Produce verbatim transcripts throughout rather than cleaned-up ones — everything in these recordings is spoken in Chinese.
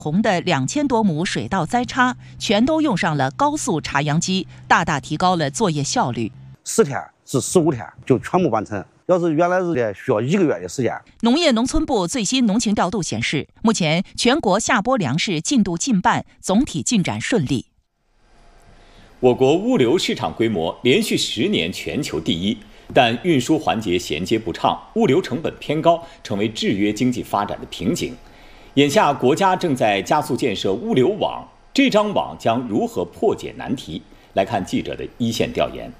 红的两千多亩水稻栽插，全都用上了高速插秧机，大大提高了作业效率。 十天至十五天就全部完成。要是原来是的，需要一个月的时间。 农业农村部最新农情调度显示，目前全国下播粮食进度近半，总体进展顺利。 我国物流市场规模连续十年全球第一，但运输环节衔接不畅，物流成本偏高，成为制约经济发展的瓶颈。眼下，国家正在加速建设物流网，这张网将如何破解难题？来看记者的一线调研。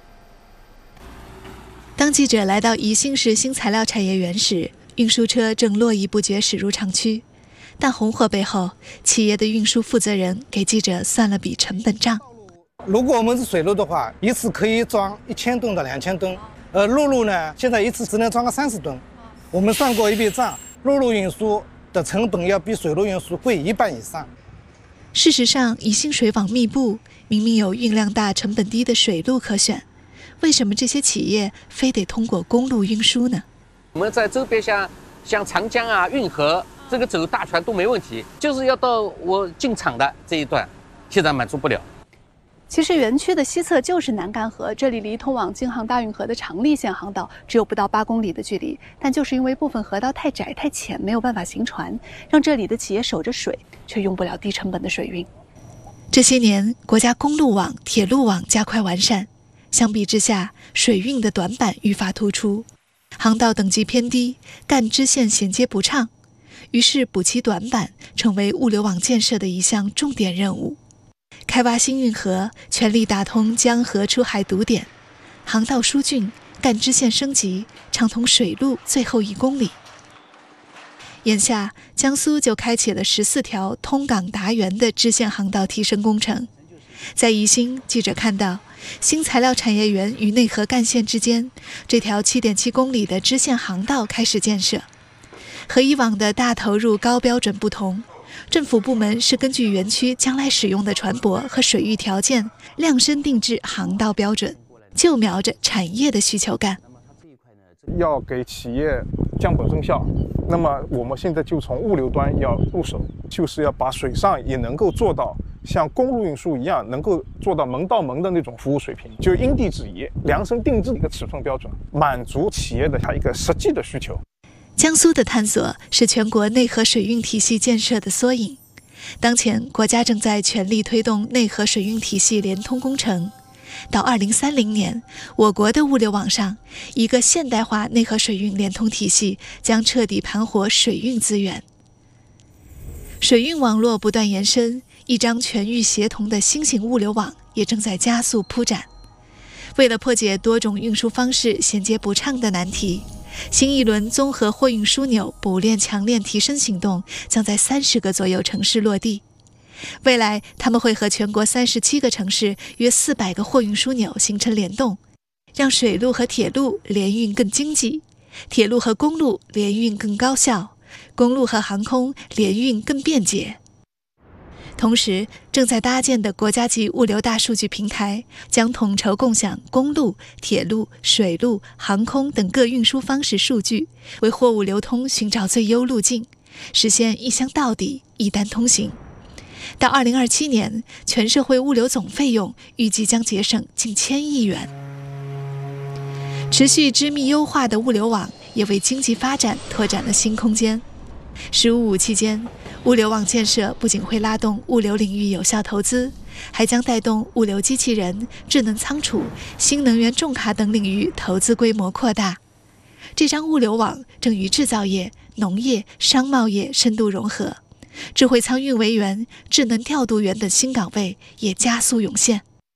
当记者来到宜兴市新材料产业园时，运输车正络绎不绝驶入厂区，但红火背后，企业的运输负责人给记者算了笔成本账。 如果我们是水路的话，一次可以装一千吨到两千吨，而陆路呢，现在一次只能装个三十吨。我们算过一笔账，陆路运输的成本要比水路运输贵一半以上。 事实上，宜兴水网密布，明明有运量大、成本低的水路可选，为什么这些企业非得通过公路运输呢？ 我们在周边像像长江啊、运河，这个走大船都没问题，就是要到我进厂的这一段，现在满足不了。 其实园区的西侧就是南干河，这里离通往京杭大运河的长利线航道只有不到八公里的距离，但就是因为部分河道太窄太浅，没有办法行船，让这里的企业守着水，却用不了低成本的水运。 这些年，国家公路网、铁路网加快完善，相比之下，水运的短板愈发突出，航道等级偏低，干支线衔接不畅，于是补齐短板成为物流网建设的一项重点任务。开挖新运河，全力打通江河出海堵点，航道疏浚，干支线升级，畅通水路最后一公里。眼下，江苏就开启了十四条通港达源的支线航道提升工程。在宜兴，记者看到新材料产业园与内河干线之间，这条 七点七公里的支线航道开始建设。和以往的大投入高标准不同，政府部门是根据园区将来使用的船舶和水域条件，量身定制航道标准，就瞄着产业的需求干。 要给企业降本增效，那么我们现在就从物流端要入手，就是要把水上也能够做到像公路运输一样，能够做到门到门的那种服务水平，就因地制宜、量身定制的一个尺寸标准，满足企业的它一个实际的需求。 江苏的探索是全国内河水运体系建设的缩影。当前，国家正在全力推动内河水运体系联通工程。到二零三零年，我国的物流网上，一个现代化内河水运联通体系将彻底盘活水运资源。水运网络不断延伸，一张全域协同的新型物流网也正在加速铺展。为了破解多种运输方式衔接不畅的难题，新一轮综合货运枢纽补链强链提升行动将在三十个左右城市落地。未来，他们会和全国三十七个城市约四百个货运枢纽形成联动，让水路和铁路联运更经济，铁路和公路联运更高效，公路和航空联运更便捷。同时，正在搭建的国家级物流大数据平台将统筹共享公路、铁路、水路、航空等各运输方式数据，为货物流通寻找最优路径，实现一箱到底、一单通行。到二零二七年，全社会物流总费用预计将节省近千亿元。持续织密优化的物流网也为经济发展拓展了新空间。十五五期间，物流网建设不仅会拉动物流领域有效投资，还将带动物流机器人、智能仓储、新能源重卡等领域投资规模扩大。这张物流网正与制造业、农业、商贸业深度融合。智慧仓运维员、智能调度员等新岗位也加速涌现。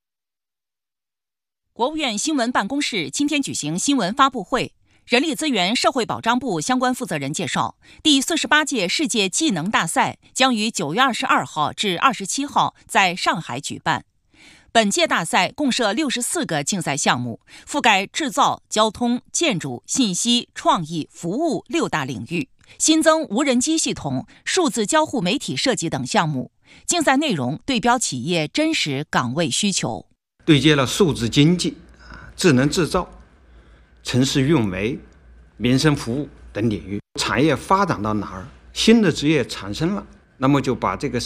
国务院新闻办公室今天举行新闻发布会，人力资源社会保障部相关负责人介绍，第四十八届世界技能大赛将于九月二十二号至二十七号在上海举办。本届大赛共设六十四个竞赛项目，覆盖制造、交通、建筑、信息、创意、服务六大领域。新增无人机系统、数字交互媒体设计等项目。竞赛内容对标企业真实岗位需求， 对接了数字经济、智能制造、城市运维、民生服务等领域。产业发展到哪儿，新的职业产生了， 那么就把这个